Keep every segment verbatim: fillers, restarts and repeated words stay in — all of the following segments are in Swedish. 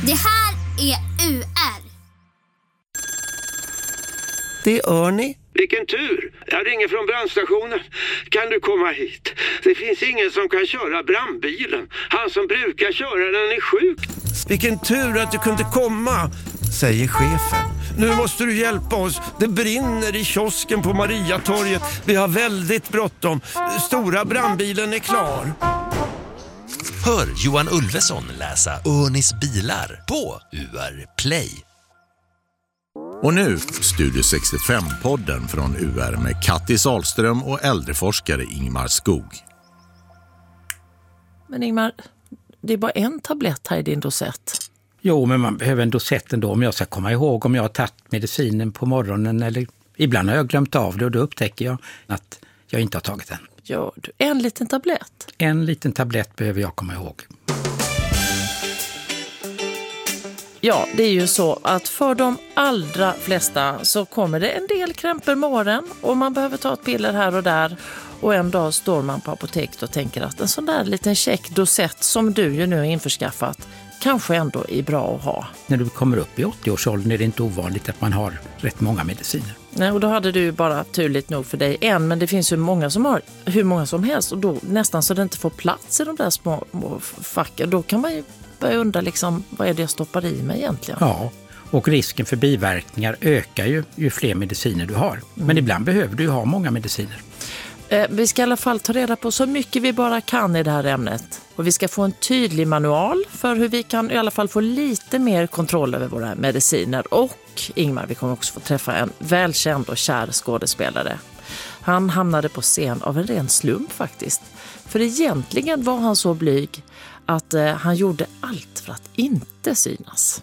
Det här är U R. Det är Örni. Vilken tur! Jag ringer från brandstationen. Kan du komma hit? Det finns ingen som kan köra brandbilen. Han som brukar köra den är sjuk. Vilken tur att du kunde komma, säger chefen. Nu måste du hjälpa oss. Det brinner i kiosken på Mariatorget. Vi har väldigt bråttom. Stora brandbilen är klar. Hör Johan Ulveson läsa Örnis bilar på U R Play. Och nu Studio sextiofem-podden från U R med Kattis Ahlström och äldreforskare Ingmar Skog. Men Ingmar, det är bara en tablett här i din dosett. Jo, men man behöver en dosett ändå om jag ska komma ihåg om jag har tagit medicinen på morgonen, eller ibland har jag glömt av det och då upptäcker jag att jag inte har tagit den. Gör du? En liten tablett? En liten tablett behöver jag komma ihåg. Ja, det är ju så att för de allra flesta så kommer det en del krämpor morgon och man behöver ta ett piller här och där. Och en dag står man på apoteket och tänker att en sån där liten check dosett som du ju nu har införskaffat kanske ändå är bra att ha. När du kommer upp i åttio-årsåldern är det inte ovanligt att man har rätt många mediciner. Nej, och då hade du ju bara turligt nog för dig en, men det finns ju många som har hur många som helst och då nästan så det inte får plats i de där små facken. Då kan man ju börja undra liksom, vad är det jag stoppar i mig egentligen? Ja, och risken för biverkningar ökar ju ju fler mediciner du har. Men mm. ibland behöver du ju ha många mediciner. Eh, vi ska i alla fall ta reda på så mycket vi bara kan i det här ämnet. Och vi ska få en tydlig manual för hur vi kan i alla fall få lite mer kontroll över våra mediciner. Och Ingmar, vi kommer också få träffa en välkänd och kär skådespelare. Han hamnade på scen av en ren slump faktiskt. För egentligen var han så blyg att eh, han gjorde allt för att inte synas.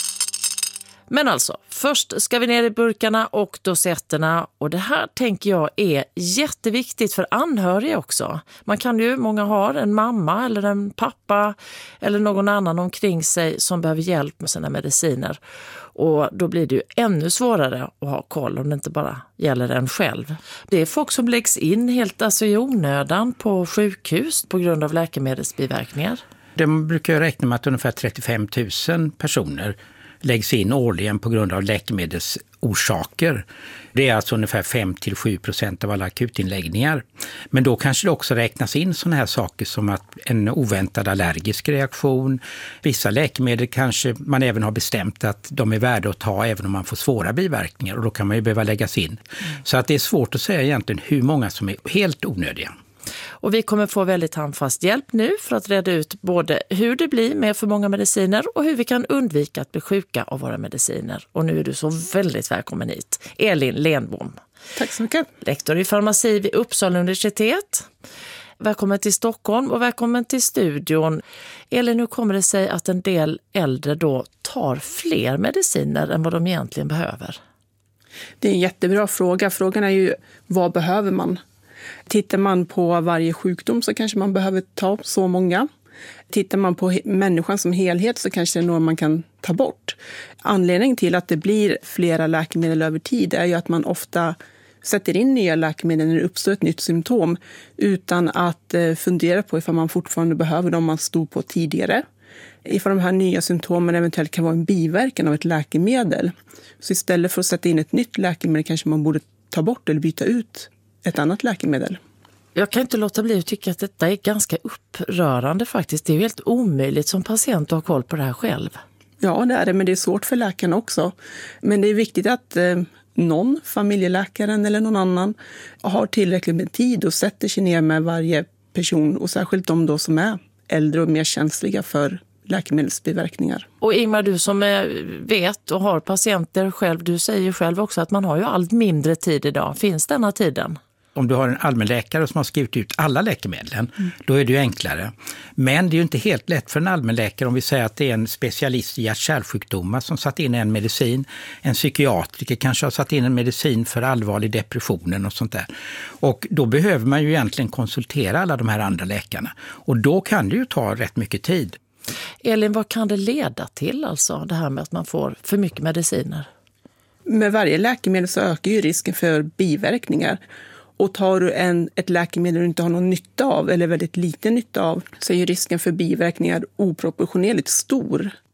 Men alltså, först ska vi ner i burkarna och dosetterna och det här tänker jag är jätteviktigt för anhöriga också. Man kan ju, många har en mamma eller en pappa eller någon annan omkring sig som behöver hjälp med sina mediciner. Och då blir det ju ännu svårare att ha koll om det inte bara gäller en själv. Det är folk som läggs in helt alltså i onödan på sjukhus på grund av läkemedelsbiverkningar. De brukar räkna med att ungefär trettiofem tusen personer läggs in årligen på grund av läkemedelsorsaker. Det är alltså ungefär fem till sju procent av alla akutinläggningar. Men då kanske det också räknas in sådana här saker som att en oväntad allergisk reaktion. Vissa läkemedel kanske man även har bestämt att de är värda att ta även om man får svåra biverkningar och då kan man ju behöva läggas in. Mm. Så att det är svårt att säga egentligen hur många som är helt onödiga. Och vi kommer få väldigt handfast hjälp nu för att reda ut både hur det blir med för många mediciner och hur vi kan undvika att bli sjuka av våra mediciner. Och nu är du så väldigt välkommen hit, Elin Lenbom. Tack så mycket. Lektor i farmaci vid Uppsala universitet. Välkommen till Stockholm och välkommen till studion. Elin, hur kommer det sig att en del äldre då tar fler mediciner än vad de egentligen behöver? Det är en jättebra fråga. Frågan är ju, vad behöver man? Tittar man på varje sjukdom så kanske man behöver ta så många. Tittar man på människan som helhet så kanske det är något man kan ta bort. Anledningen till att det blir flera läkemedel över tid är ju att man ofta sätter in nya läkemedel när det uppstår ett nytt symptom utan att fundera på ifall man fortfarande behöver dem man stod på tidigare. Ifall de här nya symptomen eventuellt kan vara en biverkan av ett läkemedel. Så istället för att sätta in ett nytt läkemedel kanske man borde ta bort eller byta ut ett annat läkemedel. Jag kan inte låta bli att tycka att detta är ganska upprörande faktiskt. Det är ju helt omöjligt som patient att ha koll på det här själv. Ja, det är det, men det är svårt för läkarna också. Men det är viktigt att eh, någon, familjeläkaren eller någon annan, har tillräckligt med tid och sätter sig ner med varje person. Och särskilt de då som är äldre och mer känsliga för läkemedelsbiverkningar. Och Ingmar, du som vet och har patienter själv, du säger själv också att man har ju allt mindre tid idag. Finns denna tiden? Om du har en allmänläkare som har skrivit ut alla läkemedlen, mm. då är det ju enklare. Men det är ju inte helt lätt för en allmänläkare om vi säger att det är en specialist i hjärt-kärlsjukdomar som satt in en medicin. En psykiatriker kanske har satt in en medicin för allvarlig depressionen och sånt där. Och då behöver man ju egentligen konsultera alla de här andra läkarna. Och då kan det ju ta rätt mycket tid. Elin, vad kan det leda till alltså, det här med att man får för mycket mediciner? Med varje läkemedel så ökar ju risken för biverkningar. Och tar du en, ett läkemedel du inte har någon nytta av eller väldigt liten nytta av så är ju risken för biverkningar oproportionerligt stor.